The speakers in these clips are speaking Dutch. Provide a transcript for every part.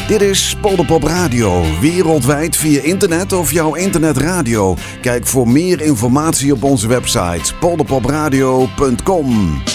Dit is Polderpop Radio, wereldwijd via internet of jouw internetradio. Kijk voor meer informatie op onze website polderpopradio.com.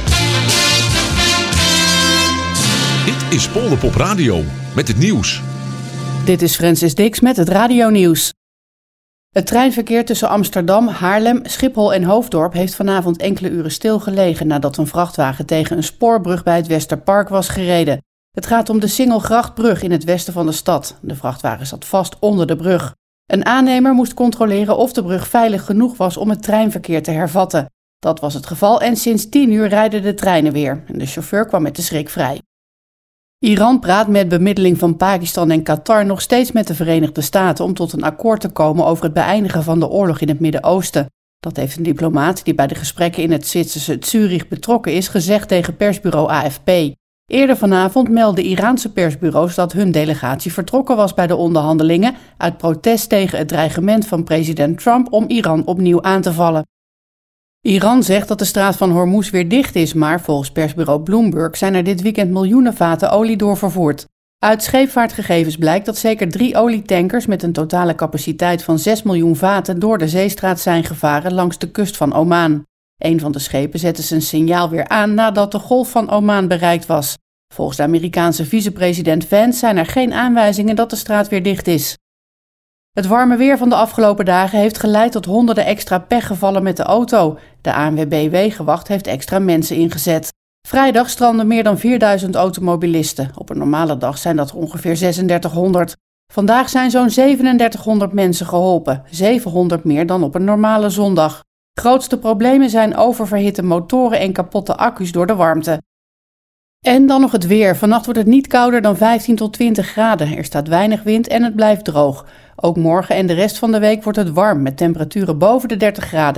Dit is Polderpop Radio met het nieuws. Dit is Francis Dix met het radionieuws. Het treinverkeer tussen Amsterdam, Haarlem, Schiphol en Hoofddorp heeft vanavond enkele uren stilgelegen nadat een vrachtwagen tegen een spoorbrug bij het Westerpark was gereden. Het gaat om de Singelgrachtbrug in het westen van de stad. De vrachtwagen zat vast onder de brug. Een aannemer moest controleren of de brug veilig genoeg was om het treinverkeer te hervatten. Dat was het geval en sinds 10 uur rijden de treinen weer. De chauffeur kwam met de schrik vrij. Iran praat met bemiddeling van Pakistan en Qatar nog steeds met de Verenigde Staten om tot een akkoord te komen over het beëindigen van de oorlog in het Midden-Oosten. Dat heeft een diplomaat die bij de gesprekken in het Zwitserse Zurich betrokken is gezegd tegen persbureau AFP. Eerder vanavond meldden Iraanse persbureaus dat hun delegatie vertrokken was bij de onderhandelingen uit protest tegen het dreigement van president Trump om Iran opnieuw aan te vallen. Iran zegt dat de straat van Hormuz weer dicht is, maar volgens persbureau Bloomberg zijn er dit weekend miljoenen vaten olie doorvervoerd. Uit scheepvaartgegevens blijkt dat zeker 3 olietankers met een totale capaciteit van 6 miljoen vaten door de zeestraat zijn gevaren langs de kust van Oman. Een van de schepen zette zijn signaal weer aan nadat de golf van Oman bereikt was. Volgens de Amerikaanse vicepresident Vance zijn er geen aanwijzingen dat de straat weer dicht is. Het warme weer van de afgelopen dagen heeft geleid tot honderden extra pechgevallen met de auto. De ANWB Wegenwacht heeft extra mensen ingezet. Vrijdag stranden meer dan 4000 automobilisten. Op een normale dag zijn dat ongeveer 3600. Vandaag zijn zo'n 3700 mensen geholpen, 700 meer dan op een normale zondag. Grootste problemen zijn oververhitte motoren en kapotte accu's door de warmte. En dan nog het weer. Vannacht wordt het niet kouder dan 15 tot 20 graden. Er staat weinig wind en het blijft droog. Ook morgen en de rest van de week wordt het warm met temperaturen boven de 30 graden.